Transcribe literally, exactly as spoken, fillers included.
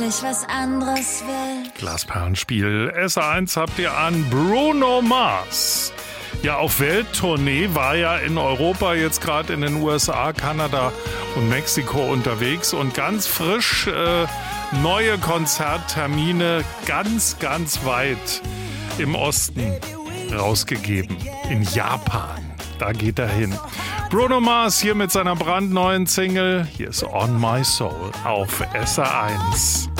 ich was anderes will. Glasperlenspiel S eins habt ihr an Bruno Mars. Ja, auf Welttournee, war ja in Europa, jetzt gerade in den U S A, Kanada und Mexiko unterwegs und ganz frisch äh, neue Konzerttermine ganz, ganz weit im Osten rausgegeben. In Japan, da geht er hin. Bruno Mars hier mit seiner brandneuen Single. Hier ist On My Soul auf S R eins.